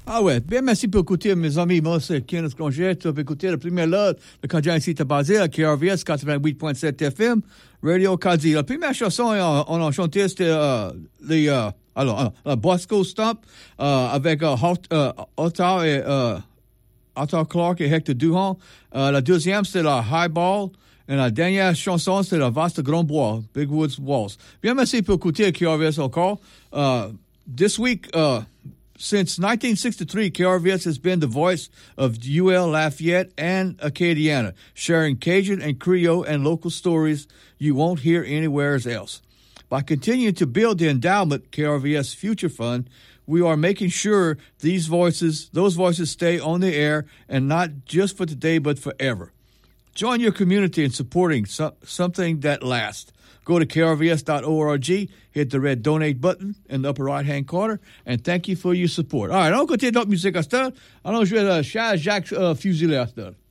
Ah ouais, bien merci pour écouter mes amis. Moi, c'est Kenneth Congé. Tu peux écouter la première heure de Canadien ici basé à KRVS 88.7 FM, Radio Kazi. La première chanson on a chanté, c'était Bosco Stomp avec Otto et Otto Clark et Hector Duhon. La deuxième, c'était la Highball. Et la dernière chanson, c'est la Vaste Grand Bois, Big Woods Waltz. Bien merci pour écouter KRVS encore. This week, since 1963, KRVS has been the voice of UL Lafayette and Acadiana, sharing Cajun and Creole and local stories you won't hear anywhere else. By continuing to build the endowment KRVS Future Fund, we are making sure those voices stay on the air and not just for today but forever. Join your community in supporting something that lasts. Go to krvs.org, hit the red donate button in the upper right-hand corner, and thank you for your support. All right, on continue d'autres musiques à cette heure. Allons jouer le Charles Jacques Fusilé à cette heure.